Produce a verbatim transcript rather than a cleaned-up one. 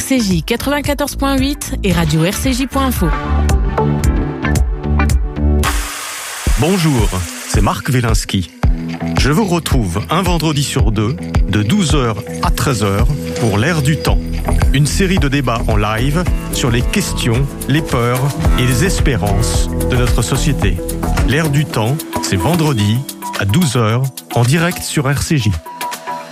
C J quatre-vingt-quatorze point huit et radio R C J point info. Bonjour, c'est Marc Wielinski. Je vous retrouve un vendredi sur deux, de douze heures à treize heures, pour l'Air du temps. Une série de débats en live sur les questions, les peurs et les espérances de notre société. L'Air du temps, c'est vendredi à douze heures, en direct sur R C J.